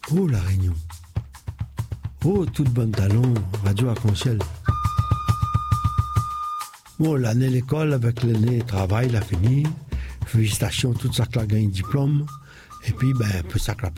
Oh, La Réunion. Oh, toute bonne talon, radio Arc-en-Ciel. Bon, l'année l'école avec l'année travail, la fini. Félicitations, tout ça qui a gagné diplôme. Et puis, ben, ça